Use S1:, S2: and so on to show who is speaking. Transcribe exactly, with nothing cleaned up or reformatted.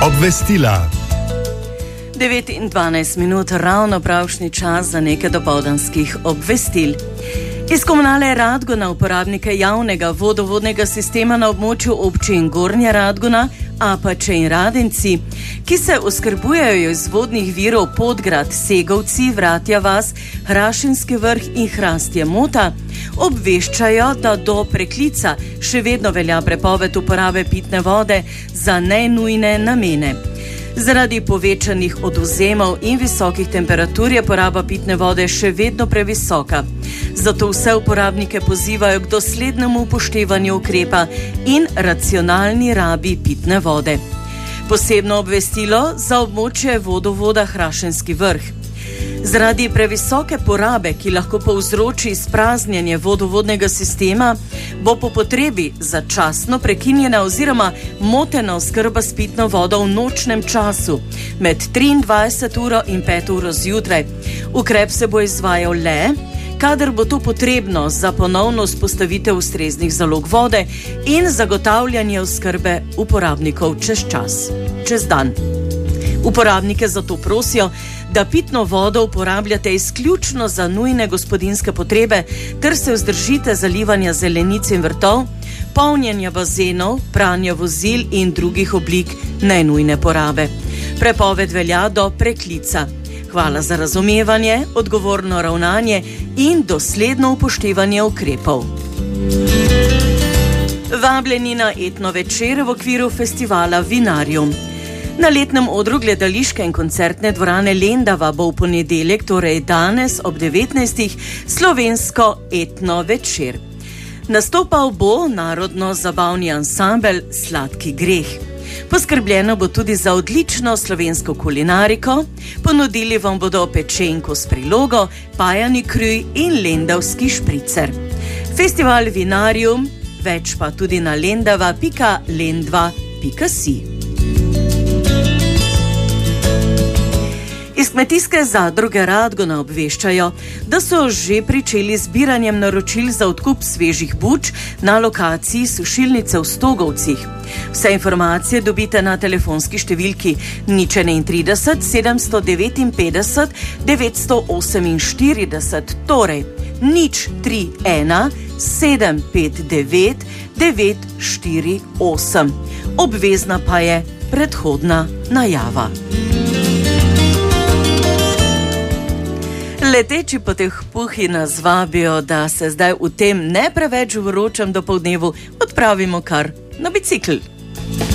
S1: Obvestila.
S2: devet in dvanajst minut, ravno pravšnji čas za nekaj dopoldanskih obvestil. Iz Komunale Radgona uporabnike javnega vodovodnega sistema na območju občin Gornja Radgona, Apače in Radenci, ki se oskrbujejo iz vodnih virov Podgrad, Segovci, Vratja vas, Hrašinski vrh in Hrastje Mota, obveščajo, da do preklica še vedno velja prepoved uporabe pitne vode za nenujne namene. Zaradi povečanih odvzemov in visokih temperatur je poraba pitne vode še vedno previsoka. Zato vse uporabnike pozivajo k doslednemu upoštevanju ukrepa in racionalni rabi pitne vode. Posebno obvestilo za območje vodovoda Hrašinski vrh. Zaradi previsoke porabe, ki lahko povzroči izpraznjenje vodovodnega sistema, bo po potrebi začasno prekinjena oziroma motena oskrba s pitno vodo v nočnem času med triindvajseto uro in peto uro zjutraj. Ukrep se bo izvajal le, kadar bo to potrebno za ponovno vzpostavitev ustreznih zalog vode in zagotavljanje oskrbe uporabnikov čez čas, čez dan. Uporabnike zato prosijo, da pitno vodo uporabljate izključno za nujne gospodinjske potrebe ter se vzdržite zalivanja zelenic in vrtov, polnjenja bazenov, pranja vozil in drugih oblik nenujne porabe. Prepoved velja do preklica. Hvala za razumevanje, odgovorno ravnanje in dosledno upoštevanje ukrepov. Vabljeni na etno večer v okviru festivala Vinarium. Na letnem odru gledališke in koncertne dvorane Lendava bo v ponedeljek, torej danes ob devetnajstih, slovensko etno večer. Nastopal bo narodno-zabavni ansambel Sladki greh. Poskrbljeno bo tudi za odlično slovensko kulinariko, ponudili vam bodo pečenko s prilogo, pajani kruj in lendavski špricer. Festival Vinarium, več pa tudi na lendava pika lendva pika si. Iz Kmetijske zadruge Radgona obveščajo, da so že pričeli z zbiranjem naročil za odkup svežih buč na lokaciji sušilnice v Stogovcih. Vse informacije dobite na telefonski številki nič trideset sedemsto devetinpetdeset devetsto oseminštirideset, torej nič tri ena sedem pet devet devet štiri osem. Obvezna pa je predhodna najava. Leteči po teh puhi nas vabijo, da se zdaj v tem ne preveč vročem dopoldnevu odpravimo kar na bicikl.